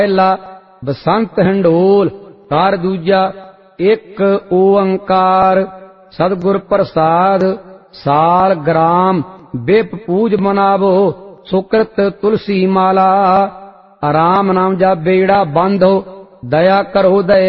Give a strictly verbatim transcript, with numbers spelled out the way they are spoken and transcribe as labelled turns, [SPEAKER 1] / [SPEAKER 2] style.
[SPEAKER 1] पहला बसंत indole. Car दूजा एक ओंकार सतगुर प्रसाद। साल ग्राम बिप पूज मनावो सुकृत तुलसी माला। आराम नाम जा बेड़ा बंधो दया करो दया